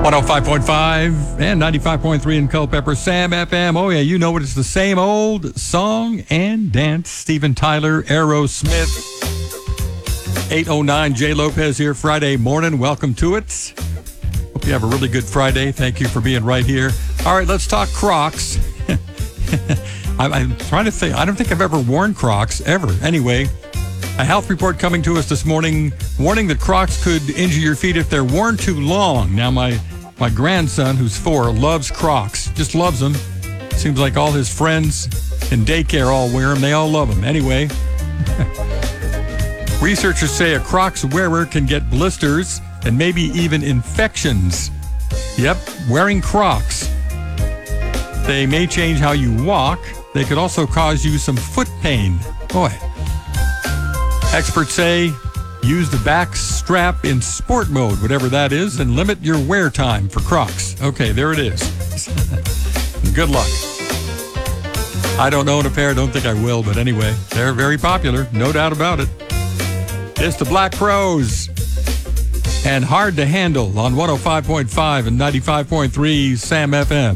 105.5 and 95.3 in Culpeper, Sam FM. Oh, yeah, you know it. It's the same old song and dance. Steven Tyler, Aerosmith. 8:09, Jay Lopez here, Friday morning. Welcome to it. Hope you have a really good Friday. Thank you for being right here. All right, let's talk Crocs. I'm trying to think. I don't think I've ever worn Crocs, ever. Anyway, a health report coming to us this morning warning that Crocs could injure your feet if they're worn too long. Now, my grandson, who's 4, loves Crocs. Just loves them. Seems like all his friends in daycare all wear them. They all love them. Anyway, researchers say a Crocs wearer can get blisters and maybe even infections. Yep, wearing Crocs. They may change how you walk. They could also cause you some foot pain. Boy. Experts say use the back strap in sport mode, whatever that is, and limit your wear time for Crocs. Okay, there it is. Good luck. I don't own a pair. Don't think I will, but anyway, they're very popular. No doubt about it. It's the Black Crowes and Hard to Handle on 105.5 and 95.3 Sam FM.